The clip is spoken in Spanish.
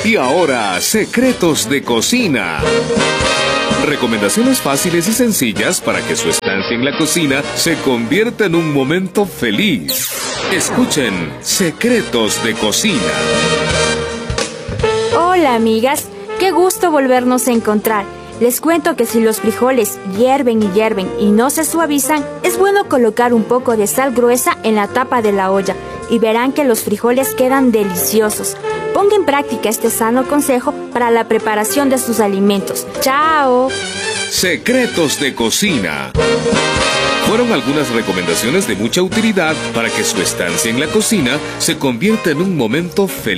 Y ahora, secretos de cocina. Recomendaciones fáciles y sencillas para que su estancia en la cocina se convierta en un momento feliz. Escuchen Secretos de Cocina. Hola amigas, qué gusto volvernos a encontrar. Les cuento que si los frijoles hierven y no se suavizan, es bueno colocar un poco de sal gruesa en la tapa de la olla y verán que los frijoles quedan deliciosos. Ponga en práctica este sano consejo para la preparación de sus alimentos. ¡Chao! Secretos de Cocina. Fueron algunas recomendaciones de mucha utilidad para que su estancia en la cocina se convierta en un momento feliz.